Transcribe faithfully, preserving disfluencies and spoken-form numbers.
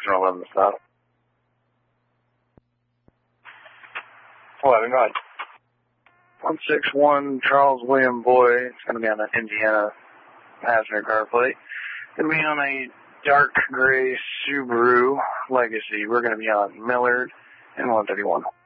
Section eleven stop. eleven, go ahead. one six one Charles William Boy. It's going to be on an Indiana passenger car plate. Going to be on a dark gray Subaru Legacy. We're going to be on Millard and one thirty-one.